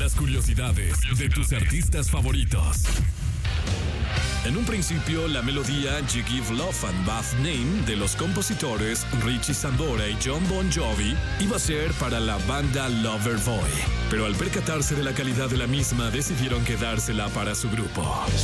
las curiosidades de tus artistas favoritos. En un principio, la melodía You Give Love and Bad Name de los compositores Richie Sambora y John Bon Jovi iba a ser para la banda Loverboy, pero al percatarse de la calidad de la misma decidieron quedársela para su grupo.